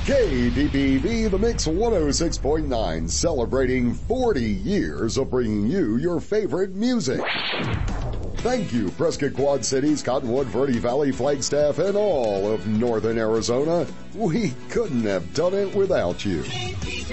KDPV, The Mix 106.9, celebrating 40 years of bringing you your favorite music. Thank you, Prescott Quad Cities, Cottonwood, Verde Valley, Flagstaff, and all of Northern Arizona. We couldn't have done it without you.